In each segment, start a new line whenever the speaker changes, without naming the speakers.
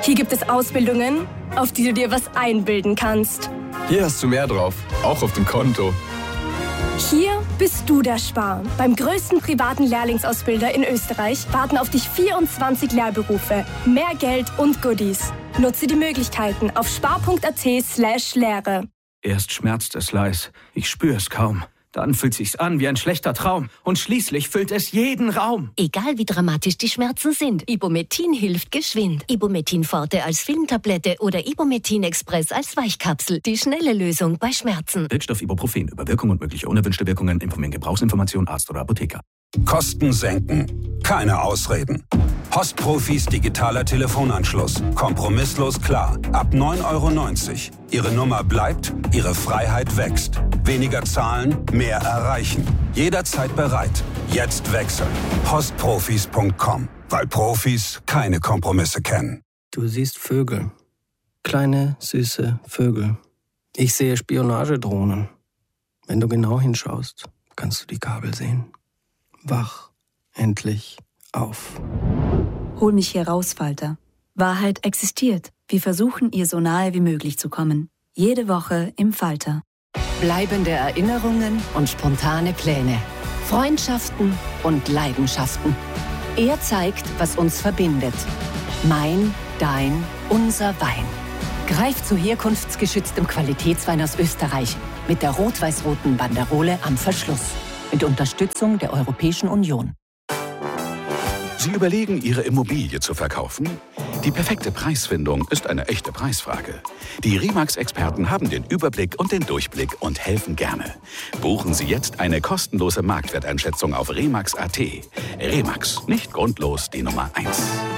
Hier gibt es Ausbildungen, auf die du dir was einbilden kannst.
Hier hast du mehr drauf, auch auf dem Konto.
Hier bist du der Spar. Beim größten privaten Lehrlingsausbilder in Österreich warten auf dich 24 Lehrberufe, mehr Geld und Goodies. Nutze die Möglichkeiten auf spar.at/Lehre.
Erst schmerzt es leis, ich spüre es kaum. Dann fühlt sich's an wie ein schlechter Traum. Und schließlich füllt es jeden Raum.
Egal wie dramatisch die Schmerzen sind, Ibumetin hilft geschwind. Ibumetin Forte als Filmtablette oder Ibumetin Express als Weichkapsel. Die schnelle Lösung bei Schmerzen.
Wirkstoff Ibuprofen. Über Wirkung und mögliche unerwünschte Wirkungen informieren Gebrauchsinformation, Arzt oder Apotheker.
Kosten senken. Keine Ausreden. Postprofis digitaler Telefonanschluss. Kompromisslos klar. Ab 9,90 €. Ihre Nummer bleibt, Ihre Freiheit wächst. Weniger zahlen, mehr erreichen. Jederzeit bereit. Jetzt wechseln. Postprofis.com. Weil Profis keine Kompromisse kennen.
Du siehst Vögel. Kleine, süße Vögel. Ich sehe Spionagedrohnen. Wenn du genau hinschaust, kannst du die Kabel sehen. Wach endlich auf.
Hol mich hier raus, Falter. Wahrheit existiert. Wir versuchen, ihr so nahe wie möglich zu kommen. Jede Woche im Falter.
Bleibende Erinnerungen und spontane Pläne. Freundschaften und Leidenschaften. Er zeigt, was uns verbindet. Mein, dein, unser Wein. Greif zu herkunftsgeschütztem Qualitätswein aus Österreich. Mit der rot-weiß-roten Banderole am Verschluss. Mit Unterstützung der Europäischen Union.
Sie überlegen, Ihre Immobilie zu verkaufen? Die perfekte Preisfindung ist eine echte Preisfrage. Die Remax-Experten haben den Überblick und den Durchblick und helfen gerne. Buchen Sie jetzt eine kostenlose Marktwerteinschätzung auf remax.at. Remax, nicht grundlos die Nummer 1.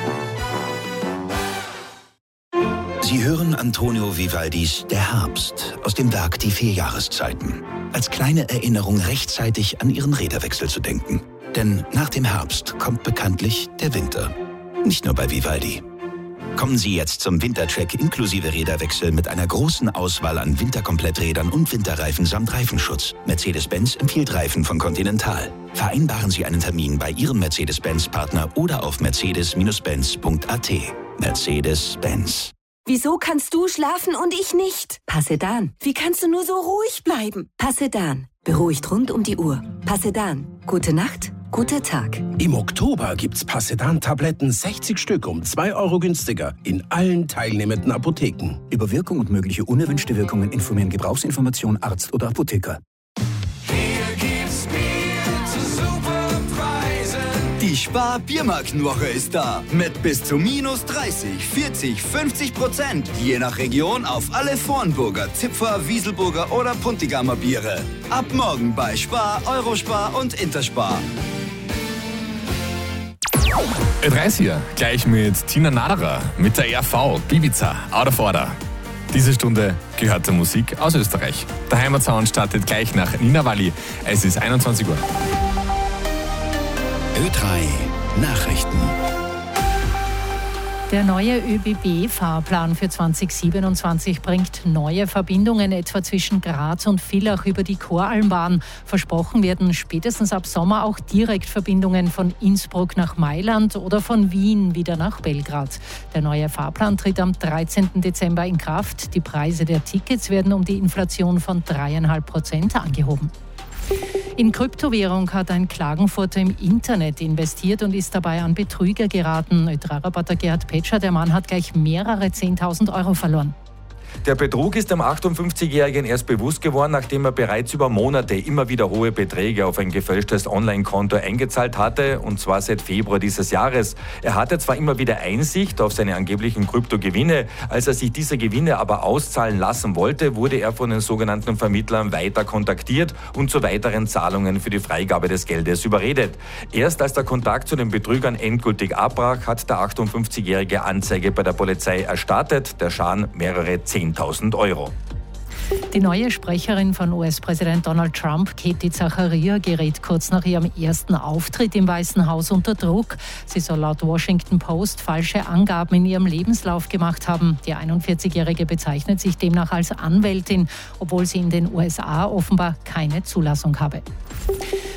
Sie hören Antonio Vivaldis Der Herbst aus dem Werk Die 4 Jahreszeiten. Als kleine Erinnerung rechtzeitig an Ihren Räderwechsel zu denken. Denn nach dem Herbst kommt bekanntlich der Winter. Nicht nur bei Vivaldi. Kommen Sie jetzt zum Wintercheck inklusive Räderwechsel mit einer großen Auswahl an Winterkompletträdern und Winterreifen samt Reifenschutz. Mercedes-Benz empfiehlt Reifen von Continental. Vereinbaren Sie einen Termin bei Ihrem Mercedes-Benz-Partner oder auf mercedes-benz.at. Mercedes-Benz.
Wieso kannst du schlafen und ich nicht?
Passedan.
Wie kannst du nur so ruhig bleiben?
Passedan. Beruhigt rund um die Uhr. Passedan. Gute Nacht, guter Tag.
Im Oktober gibt's Passedan-Tabletten 60 Stück um 2 € günstiger in allen teilnehmenden Apotheken.
Über Wirkung und mögliche unerwünschte Wirkungen informieren Gebrauchsinformation, Arzt oder Apotheker.
Die Spar-Biermarkenwoche ist da. Mit bis zu minus 30, 40, 50%. Je nach Region auf alle Vornburger, Zipfer, Wieselburger oder Puntigamer Biere. Ab morgen bei Spar, Eurospar und Interspar.
Ö3 hier, gleich mit Tina Naderer, mit der RV, Bibiza, Out of Order. Diese Stunde gehört zur Musik aus Österreich. Der Heimatsound startet gleich nach Nina Walli. Es ist 21 Uhr.
Ö3 Nachrichten.
Der neue ÖBB-Fahrplan für 2027 bringt neue Verbindungen etwa zwischen Graz und Villach über die Koralmbahn. Versprochen werden spätestens ab Sommer auch Direktverbindungen von Innsbruck nach Mailand oder von Wien wieder nach Belgrad. Der neue Fahrplan tritt am 13. Dezember in Kraft. Die Preise der Tickets werden um die Inflation von 3,5% angehoben. In Kryptowährung hat ein Klagenfurter im Internet investiert und ist dabei an Betrüger geraten. Ö3-Reporter Gerhard Petscher, der Mann hat gleich mehrere 10.000 € verloren.
Der Betrug ist dem 58-Jährigen erst bewusst geworden, nachdem er bereits über Monate immer wieder hohe Beträge auf ein gefälschtes Online-Konto eingezahlt hatte, und zwar seit Februar dieses Jahres. Er hatte zwar immer wieder Einsicht auf seine angeblichen Kryptogewinne, als er sich diese Gewinne aber auszahlen lassen wollte, wurde er von den sogenannten Vermittlern weiter kontaktiert und zu weiteren Zahlungen für die Freigabe des Geldes überredet. Erst als der Kontakt zu den Betrügern endgültig abbrach, hat der 58-Jährige Anzeige bei der Polizei erstattet. Der Schaden mehrere 10.000 €.
Die neue Sprecherin von US-Präsident Donald Trump, Katie Zachariah, gerät kurz nach ihrem ersten Auftritt im Weißen Haus unter Druck. Sie soll laut Washington Post falsche Angaben in ihrem Lebenslauf gemacht haben. Die 41-Jährige bezeichnet sich demnach als Anwältin, obwohl sie in den USA offenbar keine Zulassung habe.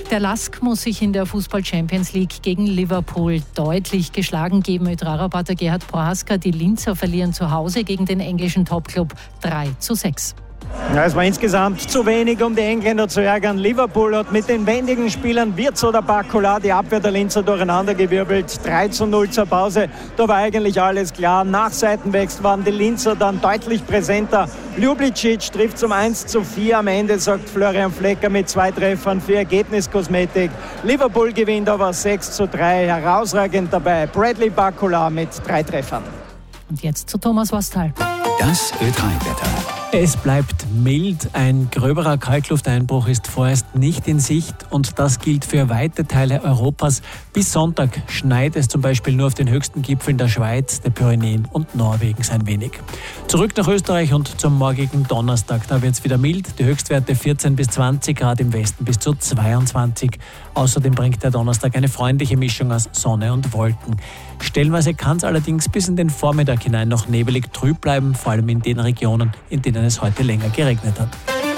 Der LASK muss sich in der Fußball-Champions League gegen Liverpool deutlich geschlagen geben. ÖTRA-Reporter Gerhard Prohaska, die Linzer verlieren zu Hause gegen den englischen Topclub 3:6.
Ja, es war insgesamt zu wenig, um die Engländer zu ärgern. Liverpool hat mit den wendigen Spielern Wirtz oder Bacola die Abwehr der Linzer durcheinandergewirbelt. 3:0 zur Pause. Da war eigentlich alles klar. Nach Seitenwechsel waren die Linzer dann deutlich präsenter. Ljubicic trifft zum 1:4 am Ende, sagt Florian Flecker mit 2 Treffern für Ergebniskosmetik. Liverpool gewinnt aber 6:3. Herausragend dabei Bradley Bacola mit 3 Treffern.
Und jetzt zu Thomas Wastal.
Das Ö3-Wetter.
Es bleibt mild, ein gröberer Kaltlufteinbruch ist vorerst nicht in Sicht und das gilt für weite Teile Europas. Bis Sonntag schneit es zum Beispiel nur auf den höchsten Gipfeln der Schweiz, der Pyrenäen und Norwegens ein wenig. Zurück nach Österreich und zum morgigen Donnerstag. Da wird es wieder mild, die Höchstwerte 14 bis 20 Grad, im Westen bis zu 22. Außerdem bringt der Donnerstag eine freundliche Mischung aus Sonne und Wolken. Stellenweise kann es allerdings bis in den Vormittag hinein noch nebelig trüb bleiben, vor allem in den Regionen, in denen es heute länger geregnet hat.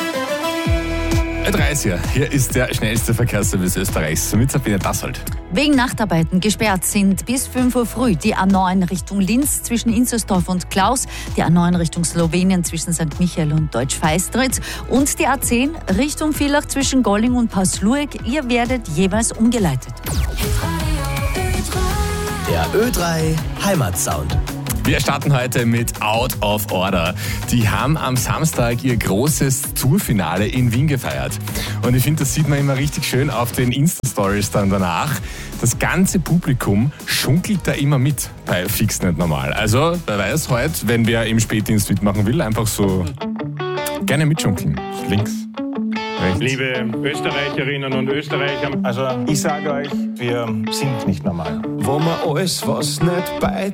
Ö3, hier ist der schnellste Verkehrsservice Österreichs mit Sabine Dassold.
Wegen Nachtarbeiten gesperrt sind bis 5 Uhr früh die A9 Richtung Linz zwischen Inzersdorf und Klaus, die A9 Richtung Slowenien zwischen St. Michael und Deutsch-Feistritz und die A10 Richtung Villach zwischen Golling und Paslueck. Ihr werdet jeweils umgeleitet.
Der Ö3 Heimatsound.
Wir starten heute mit Out of Order. Die haben am Samstag ihr großes Tourfinale in Wien gefeiert. Und ich finde, das sieht man immer richtig schön auf den Insta-Stories dann danach. Das ganze Publikum schunkelt da immer mit bei Fix nicht normal. Also, wer weiß heute, wenn wer im Spätdienst mitmachen will, einfach so gerne mitschunkeln. Links. Rechts.
Liebe Österreicherinnen und Österreicher, also ich sage euch, wir sind nicht normal.
Wo man alles, was nicht bei